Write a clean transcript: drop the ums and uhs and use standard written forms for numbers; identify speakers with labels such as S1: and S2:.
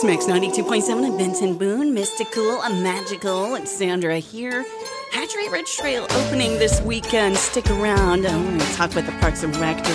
S1: It's Mix 92.7 and Benton Boone, Mystical, Magical, and Sandra here. Hatchery Ridge Trail opening this weekend. Stick around. We're going to talk with the Parks and Rec